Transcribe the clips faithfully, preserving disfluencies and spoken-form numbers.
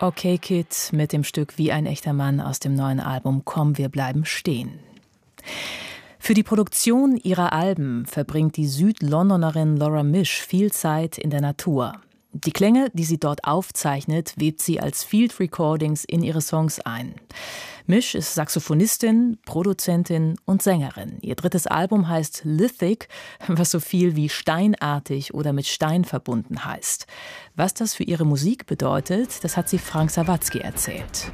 Okay Kid mit dem Stück Wie ein echter Mann aus dem neuen Album Komm, wir bleiben stehen. Für die Produktion ihrer Alben verbringt die Südlondonerin Laura Misch viel Zeit in der Natur. Die Klänge, die sie dort aufzeichnet, webt sie als Field Recordings in ihre Songs ein. Misch ist Saxophonistin, Produzentin und Sängerin. Ihr drittes Album heißt Lithic, was so viel wie steinartig oder mit Stein verbunden heißt. Was das für ihre Musik bedeutet, das hat sie Frank Sawatzki erzählt.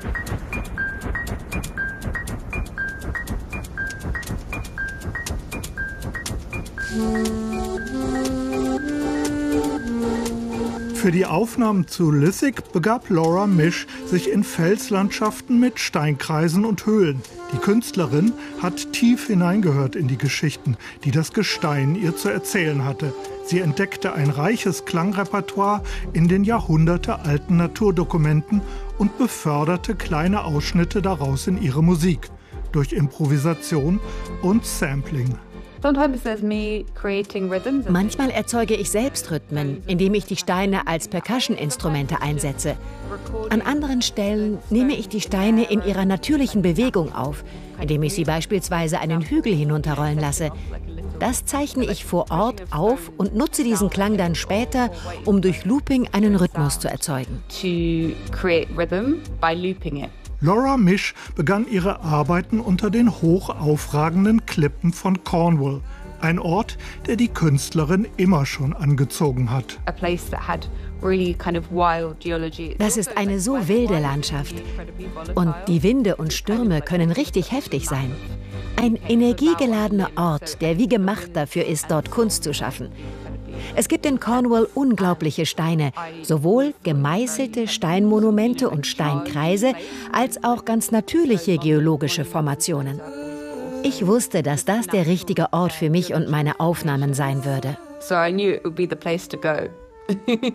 Für die Aufnahmen zu Lithic begab Laura Misch sich in Felslandschaften mit Steinkreisen und Höhlen. Die Künstlerin hat tief hineingehört in die Geschichten, die das Gestein ihr zu erzählen hatte. Sie entdeckte ein reiches Klangrepertoire in den jahrhundertealten Naturdokumenten und beförderte kleine Ausschnitte daraus in ihre Musik, durch Improvisation und Sampling. Manchmal erzeuge ich selbst Rhythmen, indem ich die Steine als Percussion-Instrumente einsetze. An anderen Stellen nehme ich die Steine in ihrer natürlichen Bewegung auf, indem ich sie beispielsweise einen Hügel hinunterrollen lasse. Das zeichne ich vor Ort auf und nutze diesen Klang dann später, um durch Looping einen Rhythmus zu erzeugen. Laura Misch begann ihre Arbeiten unter den hoch aufragenden Klippen von Cornwall, ein Ort, der die Künstlerin immer schon angezogen hat. Das ist eine so wilde Landschaft. Und die Winde und Stürme können richtig heftig sein. Ein energiegeladener Ort, der wie gemacht dafür ist, dort Kunst zu schaffen. Es gibt in Cornwall unglaubliche Steine, sowohl gemeißelte Steinmonumente und Steinkreise, als auch ganz natürliche geologische Formationen. Ich wusste, dass das der richtige Ort für mich und meine Aufnahmen sein würde. So I knew it would be the place to go.